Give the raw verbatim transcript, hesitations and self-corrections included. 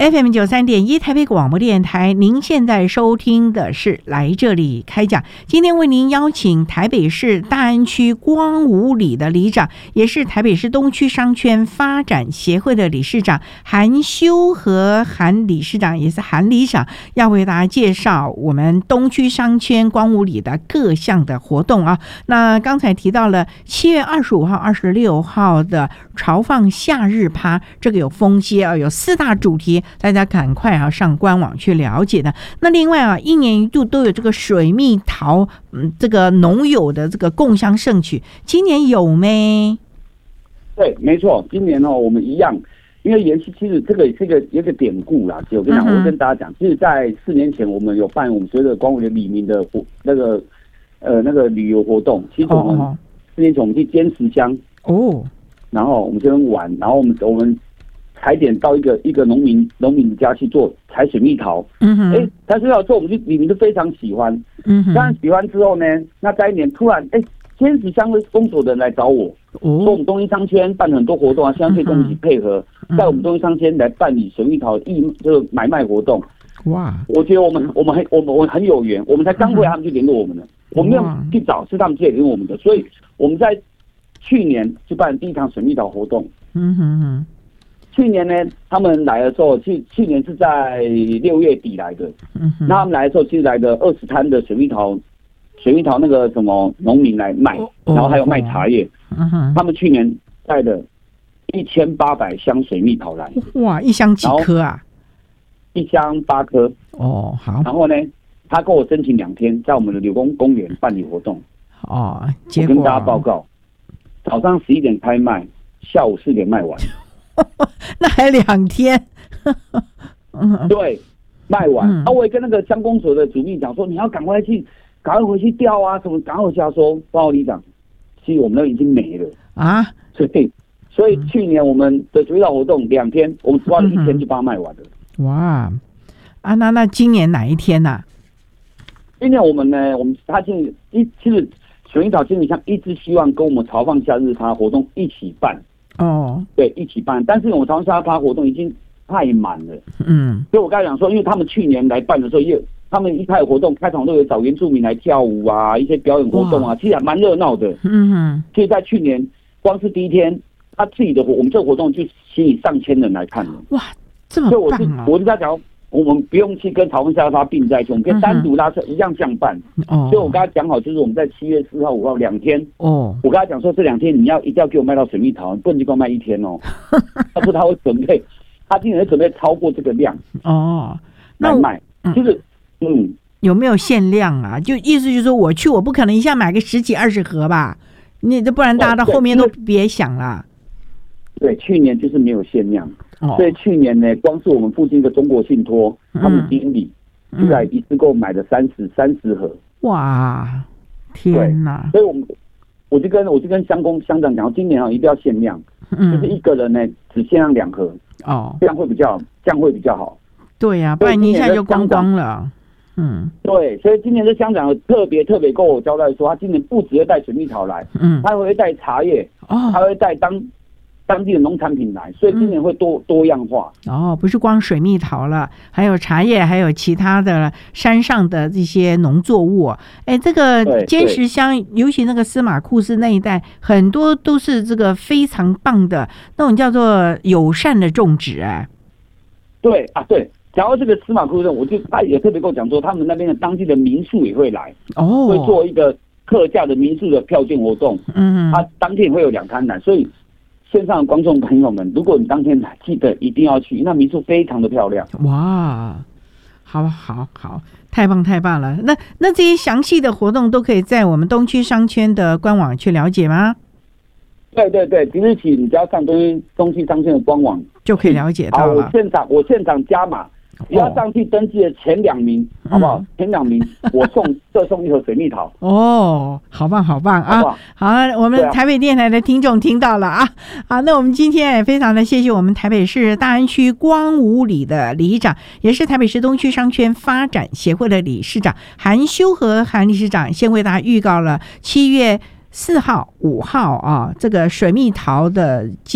F M 九三点一台北广播电台，您现在收听的是来这里开讲。今天为您邀请台北市大安区光武里的里长，也是台北市东区商圈发展协会的理事长韩修和韩理事长，也是韩里长，要为大家介绍我们东区商圈光武里的各项的活动啊。那刚才提到了七月二十五号、二十六号的朝放夏日趴，这个有封街啊，有四大主题，大家赶快啊上官网去了解的。那另外啊，一年一度都有这个水蜜桃，嗯，这个农友的这个共襄盛举，今年有没？ 对，没错，今年哦，我们一样，因为延期其实这个这个有个典故啦，我跟你讲，我跟大家讲，其实，在四年前我们有办我们所谓的光武的里民的活那个呃那个旅游活动，其实我们四年前我们去尖石乡哦，然后我们这边玩，然后我们我们。采点到一个一个农民农民家去做采水蜜桃，嗯哼，哎，采水蜜桃之后，我们就里面都非常喜欢，嗯哼，当然喜欢之后呢，那在一年突然，哎，尖石乡的封锁的人来找我，哦，说我们东一商圈办很多活动啊，希望可以跟我们一起配合，嗯、在我们东一商圈来办理水蜜桃义这个买卖活动，哇，我觉得我们我们很我们我们很有缘，我们才刚回来他们就联络我们了，我们没有去找，是他们直接联络我们的，所以我们在去年就办第一场水蜜桃活动，嗯哼哼。去年呢，他们来的时候，去去年是在六月底来的。嗯，那他们来的时候，其实来的二十摊的水蜜桃，水蜜桃那个什么农民来卖，哦、然后还有卖茶叶。嗯哼，他们去年带了一千八百箱水蜜桃来。 哇，一箱几颗啊？ 一箱八颗。哦，好。然后呢，他跟我申请两天，在我们的柳工公园办理活动。哦，结果我跟大家报告，早上十一点开卖，下午四点卖完。 那还两天， 对，卖完。嗯、啊，我也跟那个乡公所的主秘讲说，你要赶快去，赶快回去调啊，什么赶快回去。他说，报告里长，其实我们那已经没了啊。所以，所以去年我们的水蜜桃活动两天，我们花了一天就把它卖完了。 嗯、哇，啊，那那今年哪一天呐、啊？ 今年我们呢，我们他现一其实水蜜桃经理像一直希望跟我们朝放夏日趴活动一起办。哦，对，一起办，但是我们长沙趴活动已经太满了，嗯，所以我刚才讲说，因为他们去年来办的时候，也他们一开始活动开场都有找原住民来跳舞啊，一些表演活动啊，其实还蛮热闹的，嗯哼，所以在去年光是第一天，他自己的活，我们这个活动就吸引上千人来看了， 哇，这么棒啊！ 所以我是我就在讲。我们不用去跟朝放夏日趴并在一起，我们可以单独拉车一样这样办。哦，所以我跟他讲好，就是我们在七月四号、五号两天。哦，我跟他讲说，这两天你要一定要给我卖到水蜜桃，不能就给我卖一天哦。他说他会准备，他今年会准备超过这个量。哦，来卖，就是嗯， 有没有限量啊？就意思就是说，我去，我不可能一下买个十几二十盒吧？你这不然大家到后面都别想了。 对，去年就是没有限量。哦、所以去年呢，光是我们附近的中国信托，嗯、他们经理就在一次购买了三十三十盒。哇，天哪！所以我们我就跟我就跟乡公乡长讲，今年啊一定要限量，嗯、就是一个人呢只限量两盒。哦，这样会比较这样会比较好。 对呀、啊，不然你一下就光光了。嗯， 对，所以今年的乡长特别特别跟我交代说，他今年不只会带水蜜桃来，嗯，他会带茶叶，哦，他会带当。当地的农产品来，所以今年会多、嗯、多样化哦，不是光水蜜桃了，还有茶叶，还有其他的山上的这些农作物。哎，这个尖石乡，尤其那个司马库斯那一带，很多都是这个非常棒的那种叫做友善的种植哎。 对啊，对，讲到这个司马库斯，我就他也特别跟我讲说，他们那边的当地的民宿也会来，哦，会做一个客家的民宿的票券活动。嗯，他当天会有两摊来，所以。线上的观众朋友们，如果你当天来，记得一定要去，那民宿非常的漂亮。 哇，好好好，太棒太棒了！那那这些详细的活动都可以在我们东区商圈的官网去了解吗？ 对对对，即日起你只要上东区东区商圈的官网就可以了解到了。 我现场我现场加码。只要上去登记的前两名，哦、好不好？前两名我送各送一盒水蜜桃。 哦，好棒好棒啊！好, 好，我们台北电台的听众听到了啊！好，那我们今天也非常的谢谢我们台北市大安区光武里的里长，也是台北市东区商圈发展协会的理事长韩修和韩理事长，先为大家预告了七月四号、五号啊，这个水蜜桃的